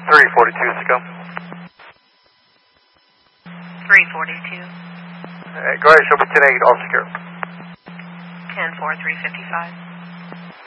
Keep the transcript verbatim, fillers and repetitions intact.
three forty-two, Cisco. three forty-two. Uh, go ahead, show me ten eight, all secure. ten four, three fifty-five.